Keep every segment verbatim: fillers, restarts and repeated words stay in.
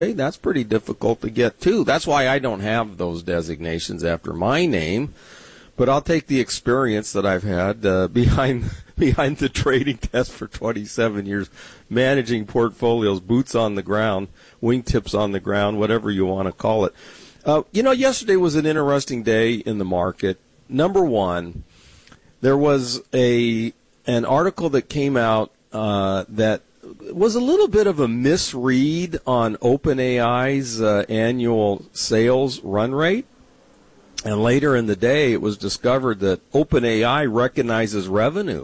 That's pretty difficult to get, too. That's why I don't have those designations after my name. But I'll take the experience that I've had uh, behind behind the trading desk for twenty-seven years, managing portfolios, boots on the ground, wingtips on the ground, whatever you want to call it. Uh, you know, yesterday was an interesting day in the market. Number one, there was a an article that came out uh, that was a little bit of a misread on OpenAI's uh, annual sales run rate. And later in the day, it was discovered that OpenAI recognizes revenue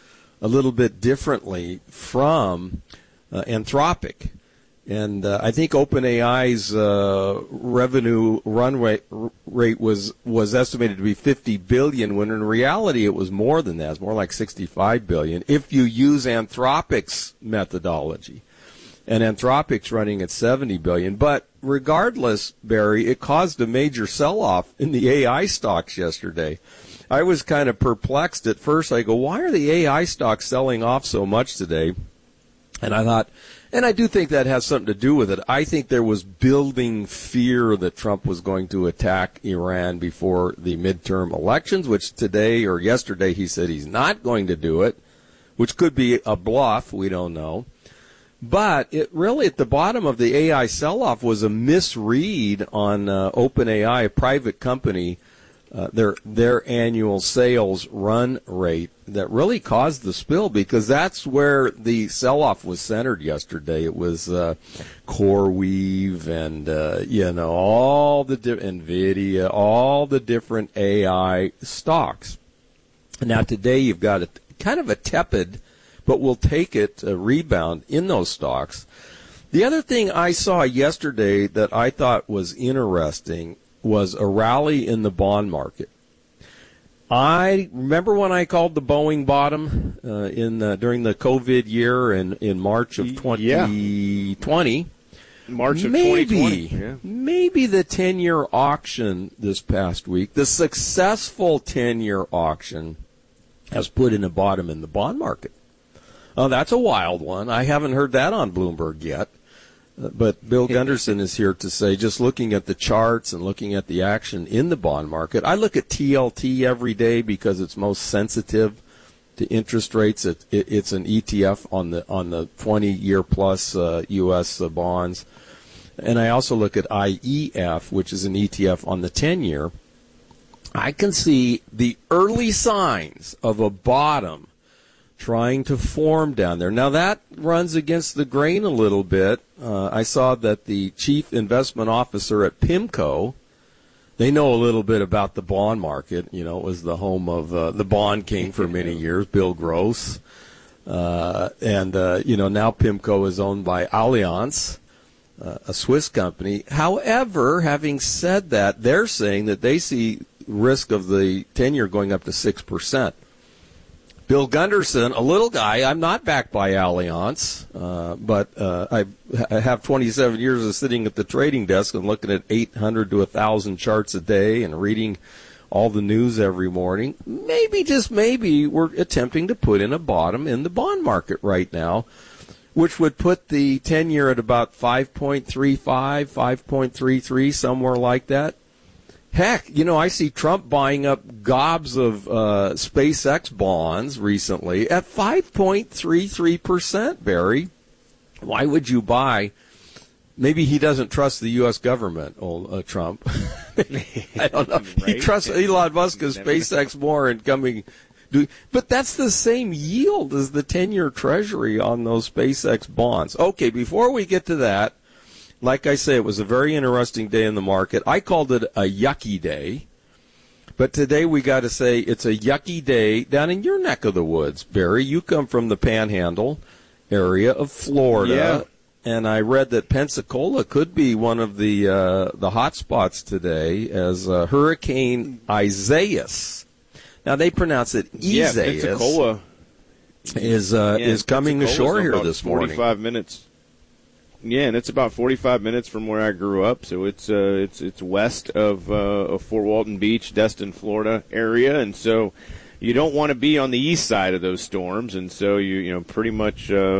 a little bit differently from uh, Anthropic. And uh, I think OpenAI's uh, revenue run rate, rate was was estimated to be fifty billion dollars, when in reality it was more than that. It's more like sixty-five billion dollars if you use Anthropic's methodology. And Anthropic's running at seventy billion dollars. But regardless, Barry, it caused a major sell-off in the A I stocks yesterday. I was kind of perplexed at first. I go, why are the A I stocks selling off so much today? And I thought, and I do think that has something to do with it. I think there was building fear that Trump was going to attack Iran before the midterm elections, which today or yesterday he said he's not going to do it, which could be a bluff. We don't know. But it really, at the bottom of the A I sell-off, was a misread on uh, OpenAI, a private company, uh, their their annual sales run rate that really caused the spill, because that's where the sell-off was centered yesterday. It was uh, CoreWeave and uh, you know all the di- NVIDIA, all the different A I stocks. Now today you've got a kind of a tepid, but we'll take it, a rebound in those stocks. The other thing I saw yesterday that I thought was interesting was a rally in the bond market. I remember when I called the Boeing bottom uh, in the, during the COVID year in, in March of twenty twenty. Yeah. March of maybe, twenty twenty. Yeah. Maybe the ten-year auction this past week, the successful ten-year auction, has put in a bottom in the bond market. Oh, that's a wild one. I haven't heard that on Bloomberg yet. Uh, but Bill Gunderson is here to say, just looking at the charts and looking at the action in the bond market, I look at T L T every day because it's most sensitive to interest rates. It, it, it's an E T F on the on the twenty-year plus uh, U S uh, bonds. And I also look at I E F, which is an E T F on the ten-year. I can see the early signs of a bottom trying to form down there. Now, that runs against the grain a little bit. Uh, I saw that the chief investment officer at PIMCO, they know a little bit about the bond market. You know, it was the home of uh, the bond king for many years, Bill Gross. Uh, and, uh, you know, now PIMCO is owned by Allianz, uh, a Swiss company. However, having said that, they're saying that they see risk of the ten-year going up to six percent. Bill Gunderson, a little guy, I'm not backed by Allianz, uh, but uh, I, I have twenty-seven years of sitting at the trading desk and looking at eight hundred to one thousand charts a day and reading all the news every morning. Maybe, just maybe, we're attempting to put in a bottom in the bond market right now, which would put the ten-year at about five point three five, five point three three, somewhere like that. Heck, you know, I see Trump buying up gobs of uh, SpaceX bonds recently at five point three three percent, Barry. Why would you buy? Maybe he doesn't trust the U S government, old uh, Trump. I don't know. Right? He trusts Elon Musk and SpaceX more and coming. Do, but that's the same yield as the ten-year Treasury on those SpaceX bonds. Okay, before we get to that, like I say, it was a very interesting day in the market. I called it a yucky day. But today we got to say it's a yucky day down in your neck of the woods, Barry. You come from the Panhandle area of Florida. Yeah. And I read that Pensacola could be one of the uh, the hot spots today as uh, Hurricane Isaias. Now, they pronounce it Isaias. Yeah, Pensacola is, uh, yeah, is coming Pensacola's ashore here about this morning. forty-five minutes. Yeah, and it's about forty-five minutes from where I grew up, so it's uh, it's it's west of, uh, of Fort Walton Beach, Destin, Florida area, and so you don't want to be on the east side of those storms, and so you you know pretty much uh,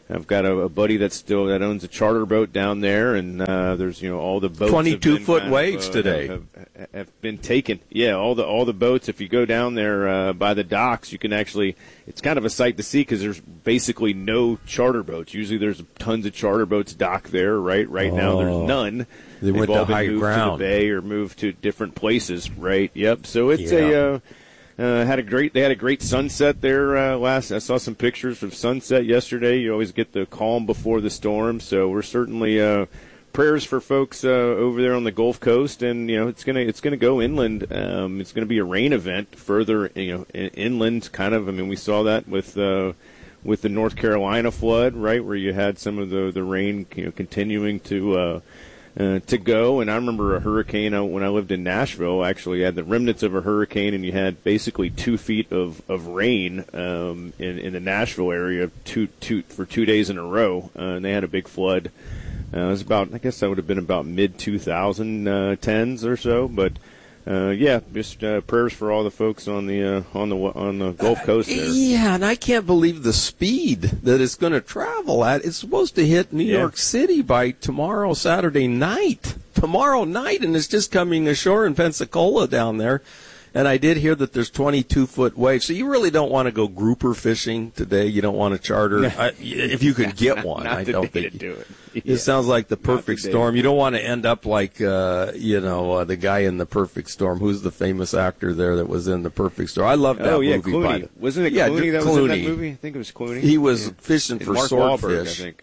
I've got a, a buddy that's still that owns a charter boat down there, and uh, there's you know all the boats. twenty-two foot kind waves of, uh, today have, have been taken. Yeah, all the all the boats. If you go down there uh, by the docks, you can actually. It's kind of a sight to see because there's basically no charter boats. Usually there's tons of charter boats docked there. Right, right oh, now there's none. They They've went all to been high moved ground, to the bay or moved to different places. Right. Yep. So it's yeah. a. Uh, Uh, had a great. They had a great sunset there uh, last. I saw some pictures of sunset yesterday. You always get the calm before the storm, so we're certainly uh, prayers for folks uh, over there on the Gulf Coast. And you know, it's gonna it's gonna go inland. Um, it's gonna be a rain event further, you know, in, inland. Kind of. I mean, we saw that with uh, with the North Carolina flood, right, where you had some of the the rain, you know, continuing to. Uh, Uh, to go, and I remember a hurricane uh, when I lived in Nashville. Actually, you had the remnants of a hurricane, and you had basically two feet of of rain um, in in the Nashville area two two for two days in a row, uh, and they had a big flood. Uh, it was about, I guess that would have been about mid two thousand tens or so, but. Uh, yeah, just uh, prayers for all the folks on the uh, on the on the Gulf Coast there. Yeah, and I can't believe the speed that it's going to travel at. It's supposed to hit New yeah. York City by tomorrow, Saturday night. Tomorrow night, and it's just coming ashore in Pensacola down there. And I did hear that there's twenty-two foot waves. So you really don't want to go grouper fishing today. You don't want to charter. I, if you could get one, not I don't think think. Do it. It Yeah. sounds like the perfect the storm. You don't want to end up like, uh, you know, uh, the guy in The Perfect Storm. Who's the famous actor there that was in The Perfect Storm? I love that oh, yeah, movie. Clooney. By the, Wasn't it yeah, Clooney that Clooney. was in that movie? I think it was Clooney. He was yeah. fishing And for Mark swordfish. Wahlberg, I think.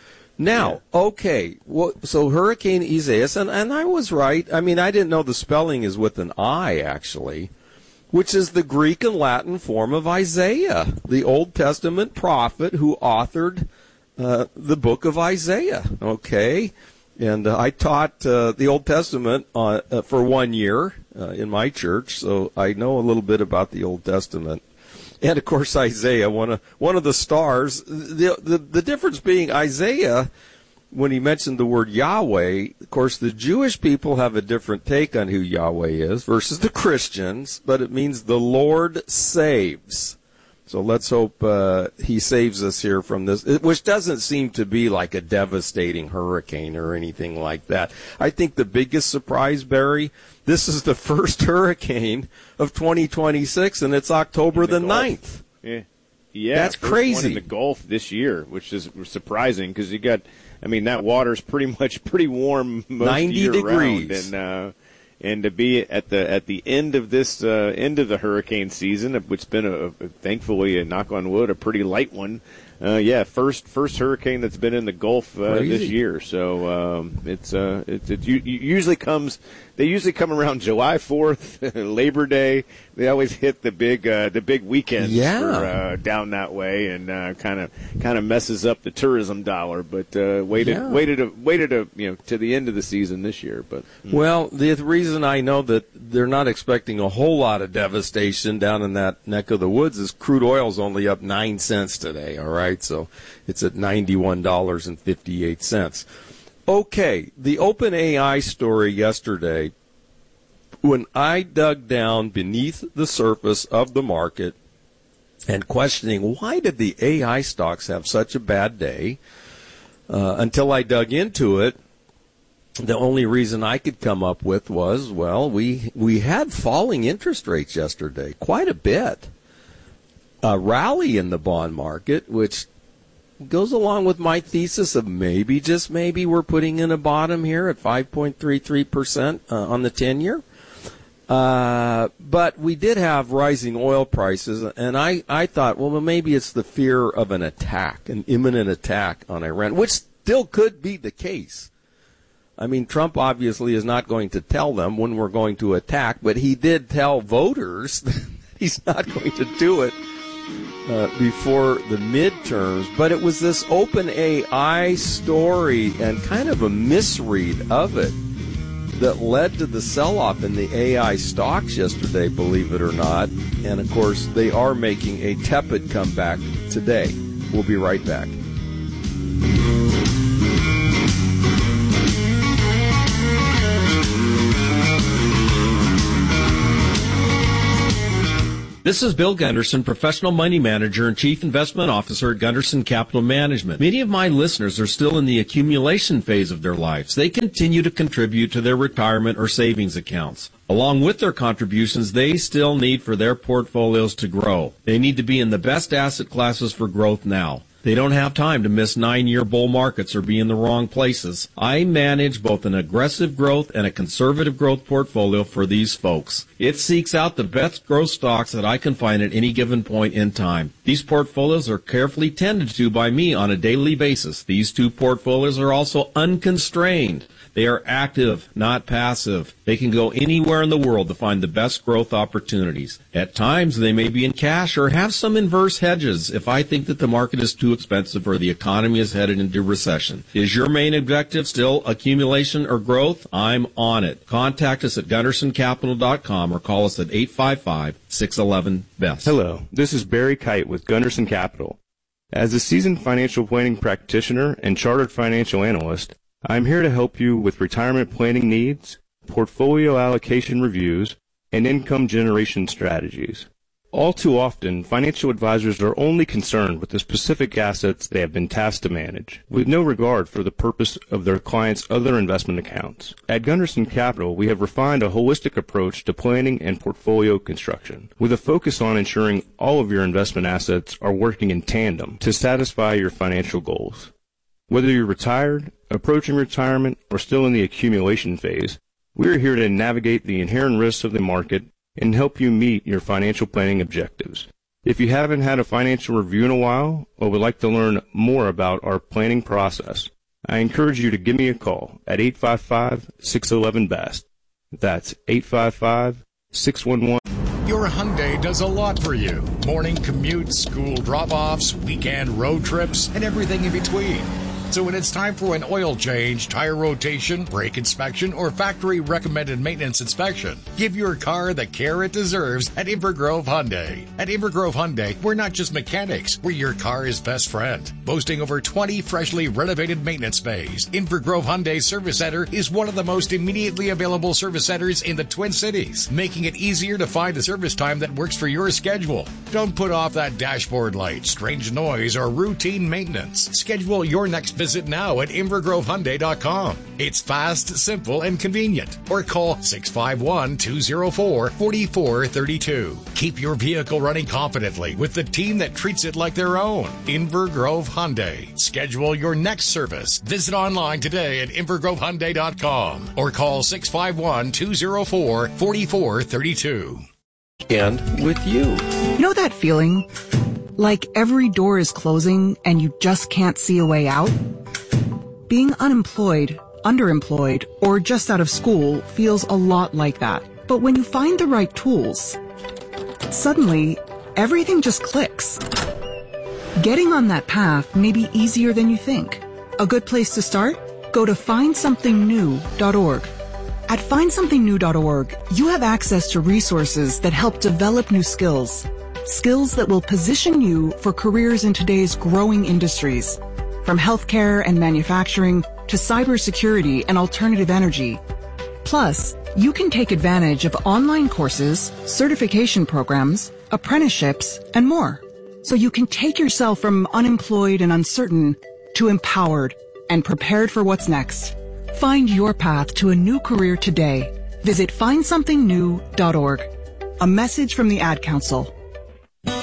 Now, Yeah. okay, well, so Hurricane Isaias, and, and I was right. I mean, I didn't know the spelling is with an I, actually, which is the Greek and Latin form of Isaiah, the Old Testament prophet who authored uh, the book of Isaiah, okay? And uh, I taught uh, the Old Testament uh, uh, for one year uh, in my church, so I know a little bit about the Old Testament. And, of course, Isaiah, one of, one of the stars. The, the, the difference being Isaiah, when he mentioned the word Yahweh, of course, the Jewish people have a different take on who Yahweh is versus the Christians, but it means the Lord saves. So let's hope uh, he saves us here from this, which doesn't seem to be like a devastating hurricane or anything like that. I think the biggest surprise, Barry, this is the first hurricane of twenty twenty-six, and it's October the, the ninth. Yeah, yeah, that's first crazy. One in the Gulf this year, which is surprising because you got, I mean, that water's pretty much pretty warm most ninety year degrees, round, and uh, and to be at the at the end of this uh, end of the hurricane season, which has been a, a thankfully a knock on wood, a pretty light one. Uh, yeah, first first hurricane that's been in the Gulf uh, this year. So um, it's uh, it, it usually comes. They usually come around July fourth, Labor Day. They always hit the big uh, the big weekends yeah. for, uh, down that way, and kind of kind of messes up the tourism dollar. But uh, waited yeah. waited a, waited a, you know to the end of the season this year. But mm. well, the reason I know that they're not expecting a whole lot of devastation down in that neck of the woods is crude oil's only up nine cents today. All right, so it's at ninety-one dollars and fifty-eight cents. Okay, the OpenAI story yesterday, when I dug down beneath the surface of the market and questioning why did the A I stocks have such a bad day, uh, until I dug into it, the only reason I could come up with was, well, we we had falling interest rates yesterday, quite a bit. A rally in the bond market, which goes along with my thesis of maybe, just maybe, we're putting in a bottom here at five point three three percent uh, on the ten-year. Uh, but we did have rising oil prices, and I, I thought, well, maybe it's the fear of an attack, an imminent attack on Iran, which still could be the case. I mean, Trump obviously is not going to tell them when we're going to attack, but he did tell voters that he's not going to do it Uh, before the midterms, but it was this OpenAI story and kind of a misread of it that led to the sell-off in the A I stocks yesterday, believe it or not. And, of course, they are making a tepid comeback today. We'll be right back. This is Bill Gunderson, professional money manager and chief investment officer at Gunderson Capital Management. Many of my listeners are still in the accumulation phase of their lives. They continue to contribute to their retirement or savings accounts. Along with their contributions, they still need for their portfolios to grow. They need to be in the best asset classes for growth now. They don't have time to miss nine-year bull markets or be in the wrong places. I manage both an aggressive growth and a conservative growth portfolio for these folks. It seeks out the best growth stocks that I can find at any given point in time. These portfolios are carefully tended to by me on a daily basis. These two portfolios are also unconstrained. They are active, not passive. They can go anywhere in the world to find the best growth opportunities. At times, they may be in cash or have some inverse hedges if I think that the market is too expensive or the economy is headed into recession. Is your main objective still accumulation or growth? I'm on it. Contact us at gunderson capital dot com or call us at eight five five, six one one, B E S T. Hello, this is Barry Kite with Gunderson Capital. As a seasoned financial planning practitioner and chartered financial analyst, I'm here to help you with retirement planning needs, portfolio allocation reviews, and income generation strategies. All too often, financial advisors are only concerned with the specific assets they have been tasked to manage, with no regard for the purpose of their clients' other investment accounts. At Gunderson Capital, we have refined a holistic approach to planning and portfolio construction, with a focus on ensuring all of your investment assets are working in tandem to satisfy your financial goals. Whether you're retired, approaching retirement, or still in the accumulation phase, we're here to navigate the inherent risks of the market and help you meet your financial planning objectives. If you haven't had a financial review in a while or would like to learn more about our planning process, I encourage you to give me a call at eight five five, six one one, B E S T. That's eight five five, six one one. Your Hyundai does a lot for you. Morning commutes, school drop-offs, weekend road trips, and everything in between. So when it's time for an oil change, tire rotation, brake inspection, or factory-recommended maintenance inspection, give your car the care it deserves at Invergrove Hyundai. At Invergrove Hyundai, we're not just mechanics, we're your car's best friend. Boasting over twenty freshly renovated maintenance bays, Invergrove Hyundai Service Center is one of the most immediately available service centers in the Twin Cities, making it easier to find a service time that works for your schedule. Don't put off that dashboard light, strange noise, or routine maintenance. Schedule your next visit now at invergrove hyundai dot com. It's fast, simple, and convenient. Or call six five one, two zero four, four four three two. Keep your vehicle running confidently with the team that treats it like their own. Invergrove Hyundai. Schedule your next service. Visit online today at invergrove hyundai dot com or call six five one, two zero four, four four three two. And with you. You know that feeling? Like every door is closing and you just can't see a way out? Being unemployed, underemployed, or just out of school feels a lot like that. But when you find the right tools, suddenly everything just clicks. Getting on that path may be easier than you think. A good place to start? Go to find something new dot org. At find something new dot org, you have access to resources that help develop new skills. Skills that will position you for careers in today's growing industries, from healthcare and manufacturing to cybersecurity and alternative energy. Plus, you can take advantage of online courses, certification programs, apprenticeships, and more. So you can take yourself from unemployed and uncertain to empowered and prepared for what's next. Find your path to a new career today. Visit find something new dot org. A message from the Ad Council.